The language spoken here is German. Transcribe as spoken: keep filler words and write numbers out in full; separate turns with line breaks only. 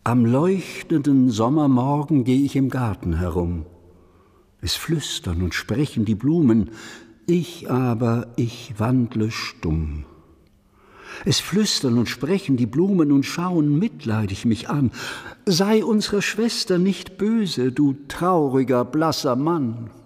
Am leuchtenden Sommermorgen geh ich im Garten herum. Es flüstern und sprechen die Blumen, ich aber, ich wandle stumm. Es flüstern und sprechen die Blumen und schauen mitleidig mich an. Sei unserer Schwester nicht böse, du trauriger, blasser Mann.